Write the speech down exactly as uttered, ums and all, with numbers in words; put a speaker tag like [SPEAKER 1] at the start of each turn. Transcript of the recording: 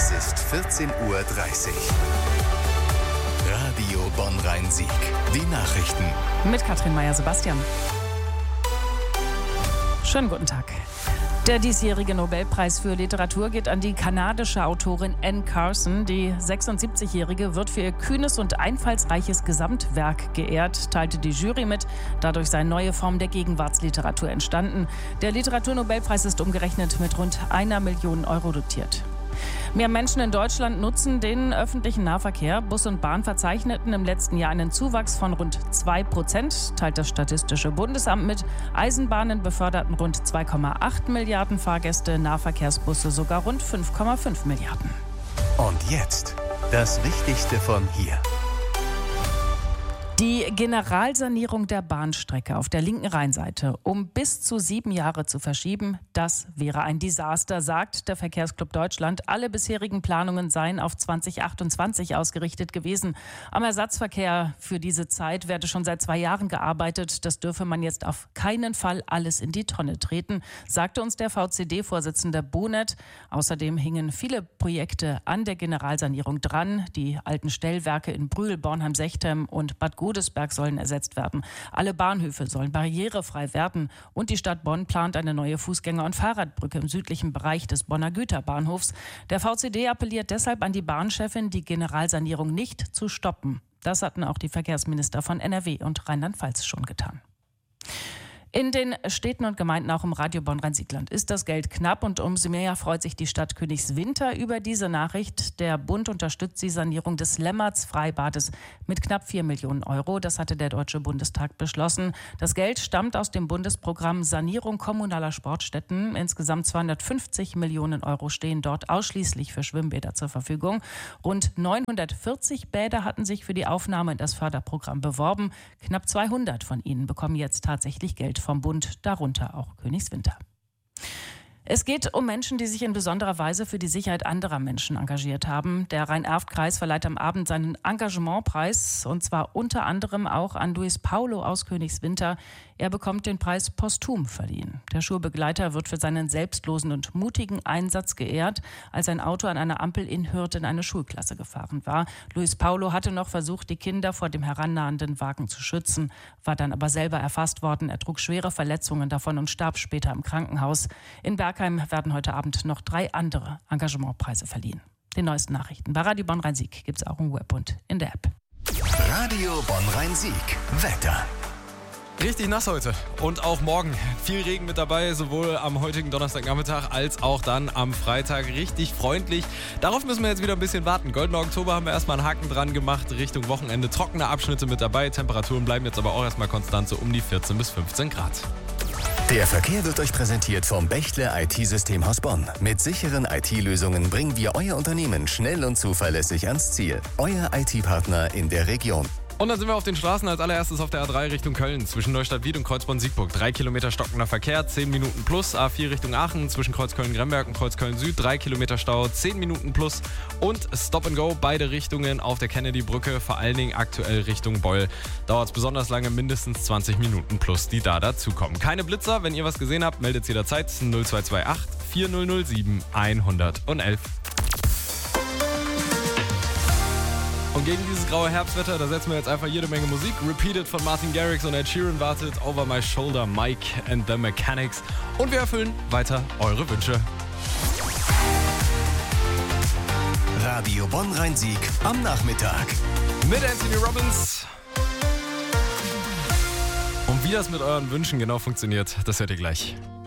[SPEAKER 1] Es ist vierzehn Uhr dreißig. Radio Bonn-Rhein-Sieg. Die Nachrichten.
[SPEAKER 2] Mit Katrin Meyer-Sebastian. Schönen guten Tag. Der diesjährige Nobelpreis für Literatur geht an die kanadische Autorin Anne Carson. Die sechsundsiebzigjährige wird für ihr kühnes und einfallsreiches Gesamtwerk geehrt, teilte die Jury mit. Dadurch sei neue Form der Gegenwartsliteratur entstanden. Der Literaturnobelpreis ist umgerechnet mit rund einer Million Euro dotiert. Mehr Menschen in Deutschland nutzen den öffentlichen Nahverkehr. Bus und Bahn verzeichneten im letzten Jahr einen Zuwachs von rund zwei Prozent, teilt das Statistische Bundesamt mit. Eisenbahnen beförderten rund zwei Komma acht Milliarden Fahrgäste, Nahverkehrsbusse sogar rund fünf Komma fünf Milliarden.
[SPEAKER 1] Und jetzt das Wichtigste von hier.
[SPEAKER 2] Die Generalsanierung der Bahnstrecke auf der linken Rheinseite um bis zu sieben Jahre zu verschieben, das wäre ein Desaster, sagt der Verkehrsclub Deutschland. Alle bisherigen Planungen seien auf zwanzig achtundzwanzig ausgerichtet gewesen. Am Ersatzverkehr für diese Zeit werde schon seit zwei Jahren gearbeitet. Das dürfe man jetzt auf keinen Fall alles in die Tonne treten, sagte uns der V C D-Vorsitzende Bonet. Außerdem hingen viele Projekte an der Generalsanierung dran. Die alten Stellwerke in Brühl, Bornheim-Sechtem und Bad Godesberg sollen ersetzt werden. Alle Bahnhöfe sollen barrierefrei werden. Und die Stadt Bonn plant eine neue Fußgänger- und Fahrradbrücke im südlichen Bereich des Bonner Güterbahnhofs. Der V C D appelliert deshalb an die Bahnchefin, die Generalsanierung nicht zu stoppen. Das hatten auch die Verkehrsminister von N R W und Rheinland-Pfalz schon getan. In den Städten und Gemeinden, auch im Radio Bonn-Rhein-Sieg-Land, ist das Geld knapp und umso mehr freut sich die Stadt Königswinter über diese Nachricht. Der Bund unterstützt die Sanierung des Lemmertz-Freibades mit knapp vier Millionen Euro. Das hatte der Deutsche Bundestag beschlossen. Das Geld stammt aus dem Bundesprogramm Sanierung kommunaler Sportstätten. Insgesamt zweihundertfünfzig Millionen Euro stehen dort ausschließlich für Schwimmbäder zur Verfügung. Rund neunhundertvierzig Bäder hatten sich für die Aufnahme in das Förderprogramm beworben. Knapp zweihundert von ihnen bekommen jetzt tatsächlich Geld vom Bund, darunter auch Königswinter. Es geht um Menschen, die sich in besonderer Weise für die Sicherheit anderer Menschen engagiert haben. Der Rhein-Erft-Kreis verleiht am Abend seinen Engagementpreis, und zwar unter anderem auch an Luis Paulo aus Königswinter. Er bekommt den Preis posthum verliehen. Der Schulbegleiter wird für seinen selbstlosen und mutigen Einsatz geehrt, als ein Auto an einer Ampel in Hürth in eine Schulklasse gefahren war. Luis Paulo hatte noch versucht, die Kinder vor dem herannahenden Wagen zu schützen, war dann aber selber erfasst worden. Er trug schwere Verletzungen davon und starb später im Krankenhaus. In Bergheim werden heute Abend noch drei andere Engagementpreise verliehen. Die neuesten Nachrichten bei Radio Bonn-Rhein-Sieg gibt es auch im Web und in der App.
[SPEAKER 1] Radio Bonn-Rhein-Sieg. Wetter.
[SPEAKER 3] Richtig nass heute und auch morgen. Viel Regen mit dabei, sowohl am heutigen Donnerstagnachmittag als auch dann am Freitag. Richtig freundlich. Darauf müssen wir jetzt wieder ein bisschen warten. Goldener Oktober haben wir erstmal einen Haken dran gemacht. Richtung Wochenende trockene Abschnitte mit dabei. Temperaturen bleiben jetzt aber auch erstmal konstant, so um die vierzehn bis fünfzehn Grad.
[SPEAKER 1] Der Verkehr wird euch präsentiert vom Bechtle I T-Systemhaus Bonn. Mit sicheren I T-Lösungen bringen wir euer Unternehmen schnell und zuverlässig ans Ziel. Euer I T-Partner in der Region.
[SPEAKER 3] Und dann sind wir auf den Straßen, als allererstes auf der A drei Richtung Köln, zwischen Neustadt-Wied und Kreuzborn-Siegburg. Drei Kilometer stockender Verkehr, zehn Minuten plus. A vier Richtung Aachen, zwischen Kreuz Köln-Gremberg und Kreuz Köln-Süd, drei Kilometer Stau, zehn Minuten plus. Und Stop and Go, beide Richtungen auf der Kennedy-Brücke, vor allen Dingen aktuell Richtung Beul. Dauert es besonders lange, mindestens zwanzig Minuten plus, die da dazukommen. Keine Blitzer, wenn ihr was gesehen habt, meldet jederzeit null zwei zwei acht, vier null null sieben, eins eins eins. Und gegen dieses graue Herbstwetter, da setzen wir jetzt einfach jede Menge Musik. Repeated von Martin Garrix und Ed Sheeran wartet. Over My Shoulder, Mike and the Mechanics. Und wir erfüllen weiter eure Wünsche.
[SPEAKER 1] Radio Bonn-Rhein-Sieg am Nachmittag.
[SPEAKER 3] Mit Anthony Robbins. Und wie das mit euren Wünschen genau funktioniert, das hört ihr gleich.